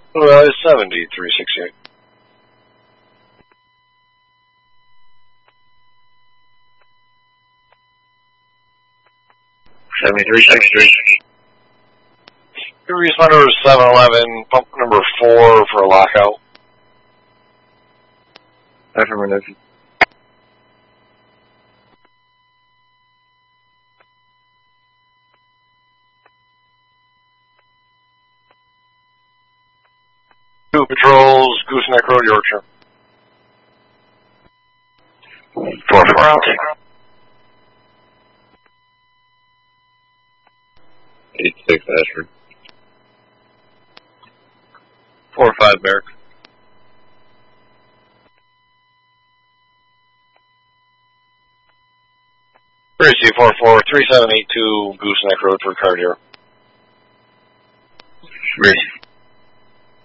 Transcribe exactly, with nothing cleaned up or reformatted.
Uh, seventy-three sixty-eight. seventy-three sixty-three. Responder seven eleven, pump number four for a lockout. Affirmative. Two patrols, Gooseneck Road, Yorkshire. four four, I'll take. eight six, Ashford. four five, Barrack. Gracie four four, three seven eight two, Gooseneck Road for Cartier. Gracie